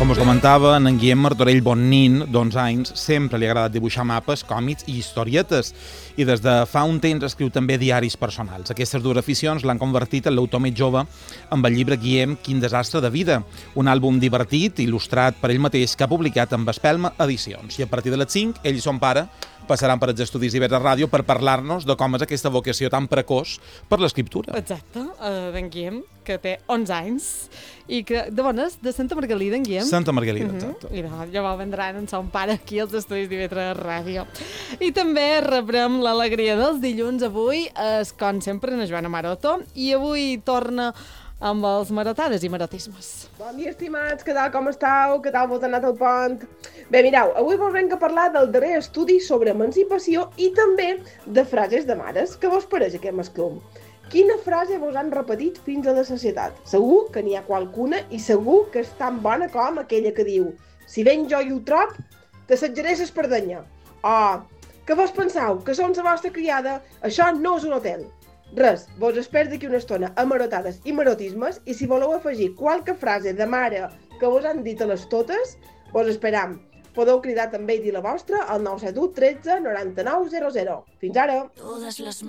Com us comentava, en Guillem Martorell Bonnin, d'11 anys, sempre li ha agradat dibuixar mapes, còmics i historietes. I des de fa un temps escriu també diaris personals. Aquestes dues aficions l'han convertit en l'autor més jove amb el llibre Guillem, quin desastre de vida, un àlbum divertit, il·lustrat per ell mateix, que ha publicat amb Espelma Edicions. I a partir de les 5, ell i son pare passaran per els estudis d'Ivetra Ràdio per parlar-nos de com és aquesta vocació tan precoç per l'escriptura. Exacte, d'en Guillem, que té 11 anys, i que, de bones, de Santa Margalida, en Guillem. Santa Margalida, exacte. I llavors vendran en son pare aquí als estudis d'Ivetra Ràdio. I també rebrem l'alegria dels dilluns avui, com sempre, en Joana Maroto, i avui torna amb els marotades i marotismes. Bon dia, estimats, què tal, com estàu? Què tal vos ha anat el pont? Bé, mireu, avui vos venc a parlar del darrer estudi sobre emancipació i també de frases de mares. Què vos pareix aquest masclum? Quina frase vos han repetit fins a la societat? Segur que n'hi ha qualcuna i segur que és tan bona com aquella que diu: si ben jo i ho trob, t'assetjaré l'espardenya. O, què vos penseu? Que som la vostra criada? Això no és un hotel. Res, vos espero d'aquí una estona a marotades i marotismes, i si voleu afegir qualque frase de mare que vos han dit a les totes, vos esperam. Podeu cridar també i dir la vostra al 971 13 99 00. Fins ara!